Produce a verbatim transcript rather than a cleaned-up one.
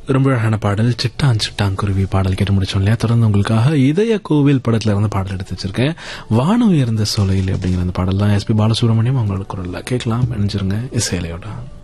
ரொம்ப அழகான பாடல் சிட்டான் சிட்டான் குருவி பாடல் கேட்டு முடிச்சோம் இல்லையா. தொடர்ந்து உங்களுக்காக இதய கோவில் படத்துல இருந்து பாடல் எடுத்து வச்சிருக்கேன். வானம் உயர்ந்த சோலையில் அப்படிங்கிற அந்த பாடல் தான் எஸ்பி பாலசுப்ரமணியம் அவங்களோட குரல்ல கேட்கலாம். நினைச்சிருங்க இசையிலையோட.